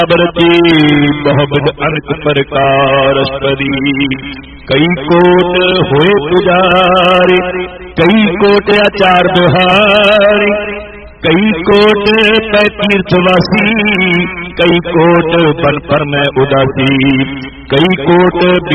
बरती मोहब्बत अनक प्रकार स्पदी। कई कोट होए पुजारी, कई कोट आचार दुहारी, कई कोट पै तीर्थवासी, कई कोट बन पर मैं उदासी, कई कोट